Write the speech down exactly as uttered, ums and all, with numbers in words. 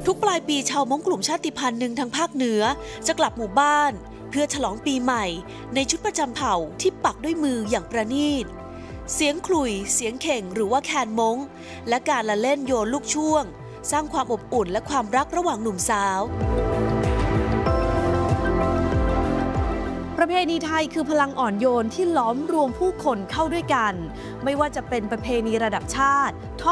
ทุกปลายปีชาวม้งกลุ่มชาติพันธุ์หนึ่งทางภาคเหนือจะกลับหมู่บ้านเพื่อฉลองปีใหม่ในชุดประจำเผ่าที่ปักด้วยมืออย่างประณีตเสียงขลุ่ยเสียงเข่งหรือว่าแคนม้งและการละเล่นโยนลูกช่วงสร้างความอบอุ่นและความรักระหว่างหนุ่มสาวประเพณีไทยคือพลังอ่อนโยนที่ล้อมรวมผู้คนเข้าด้วยกันไม่ว่าจะเป็นประเพณีระดับชาติ